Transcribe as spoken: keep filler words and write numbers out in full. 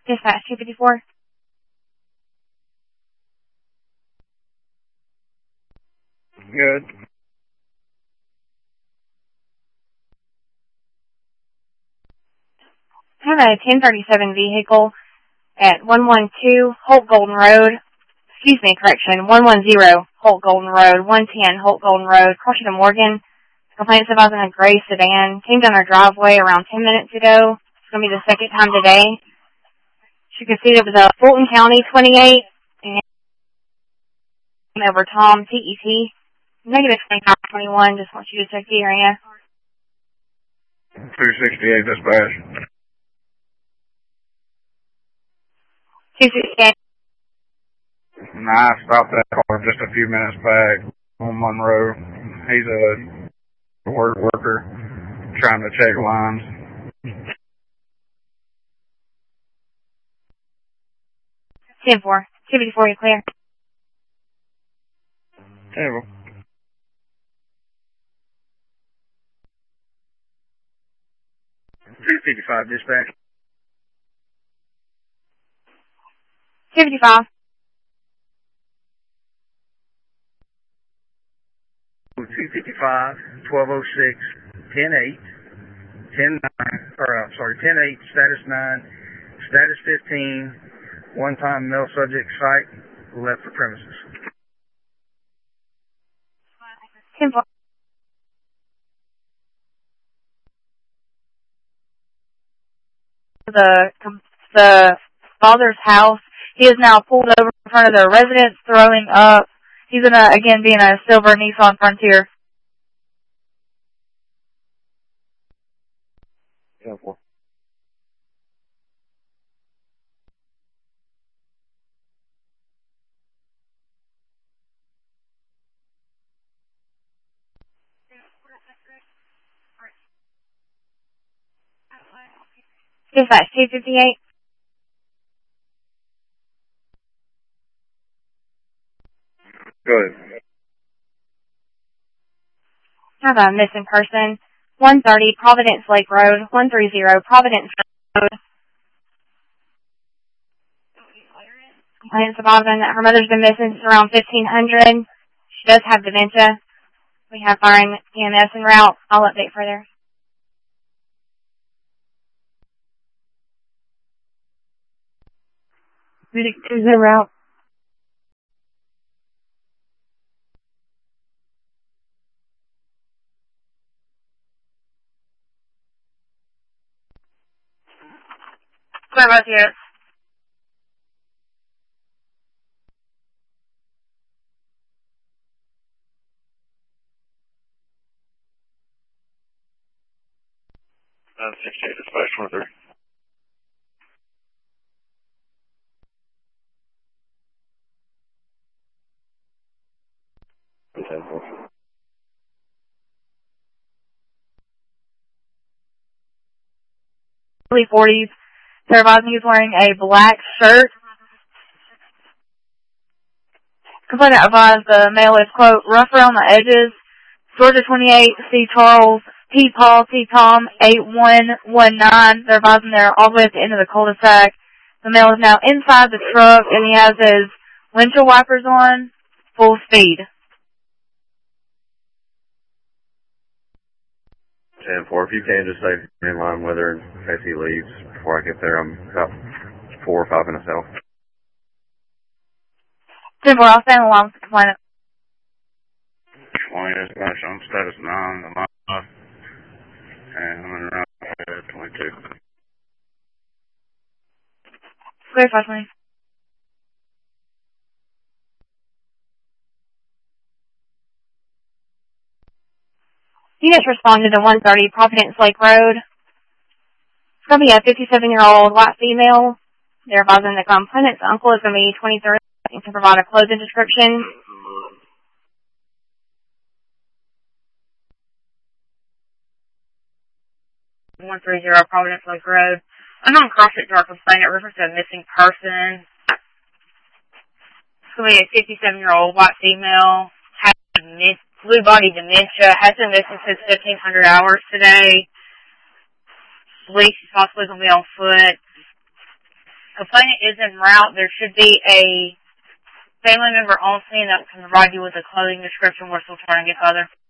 Dispatch two fifty-four. Good. I have a ten thirty-seven vehicle at one one two Holt Golden Road. Excuse me, correction, one one zero Holt Golden Road, one ten Holt Golden Road, Crossing Morgan. Complaints about in a gray sedan. Came down our driveway around ten minutes ago. It's going to be the second time today. She can see it was a Fulton County twenty-eight and over Tom T E T. Negative twenty-five twenty-one. Just want you to check the area. two sixty-eight dispatch. two sixty-eight. Nah, I stopped that car just a few minutes back on Monroe. He's a work worker trying to check lines. ten four. two fifty-four, you're clear. Table. two fifty-five dispatch. two fifty-five. two fifty-five, twelve oh six, ten eight, ten nine, or I'm sorry, ten eight, status nine, status fifteen, one-time male subject site, left the premises. ten four. The, the father's house. He is now pulled over in front of their residence, throwing up. He's going to, again, be in a silver Nissan Frontier. ten four. Dispatch two fifty-eight. Good. Have a missing person. one thirty Providence Lake Road, one thirty Providence Road. Complaint surviving that her mother's been missing since around fifteen hundred. She does have dementia. We have fire and E M S en route. I'll update further. Medic two's en route. Clear both units. nine sixty-eight dispatch twenty-three. ten four. Early forties. They're advising he's wearing a black shirt. Complainant advised the male is, quote, rough around the edges. Georgia twenty-eight, C. Charles, T. Paul, T. Tom, eight one one nine. They're advising they're all the way at the end of the cul-de-sac. The male is now inside the truck, and he has his windshield wipers on, full speed. ten four, if you can, just stay in line with her in case he leaves before I get there. I'm about four or five minutes out. ten four, I'll stand along with the complainant. twenty dispatch on status nine, the line, and I'm in route twenty-two. Clear, five twenty. Units responded to one thirty Providence Lake Road. It's going to be a fifty-seven-year-old white female. They're advising the complainant's uncle is going to be twenty-three and can provide a closing description. one thirty Providence Lake Road. Unknown cross-street to our complainant refers to a missing person. It's going to be a fifty-seven-year-old white female. Has blue body dementia. Has been missing since fifteen hundred hours today. Believe she's possibly going to be on foot. complainant is en route. There should be a family member on scene that can provide you with a clothing description. We're still trying to get further.